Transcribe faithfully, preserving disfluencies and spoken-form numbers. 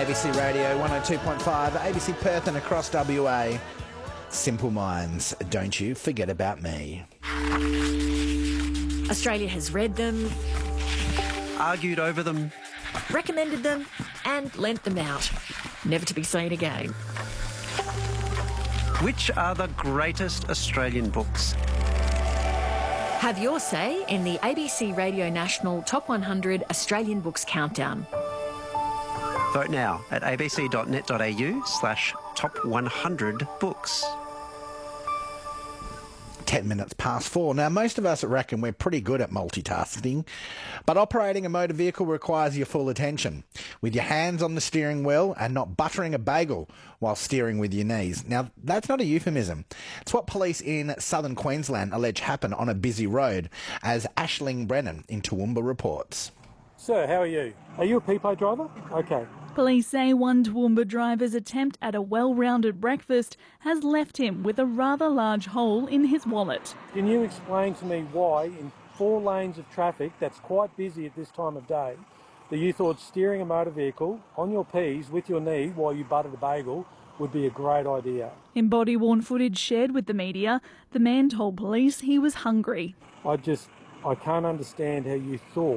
A B C Radio one oh two point five, A B C Perth and across W A. Simple Minds, don't you forget about me. Australia has read them, argued over them, recommended them and lent them out, never to be seen again. Which are the greatest Australian books? Have your say in the A B C Radio National Top one hundred Australian Books Countdown. Vote now at abc.net.au slash top 100 books. Ten minutes past four. Now, most of us reckon we're pretty good at multitasking, but operating a motor vehicle requires your full attention, with your hands on the steering wheel and not buttering a bagel while steering with your knees. Now, that's not a euphemism. It's what police in southern Queensland allege happened on a busy road, as Aisling Brennan in Toowoomba reports. Sir, how are you? Are you a P P A driver? Okay. Police say one Toowoomba driver's attempt at a well-rounded breakfast has left him with a rather large hole in his wallet. Can you explain to me why, in four lanes of traffic that's quite busy at this time of day, that you thought steering a motor vehicle on your P's with your knee while you buttered a bagel would be a great idea? In body-worn footage shared with the media, the man told police he was hungry. I just, I can't understand how you thought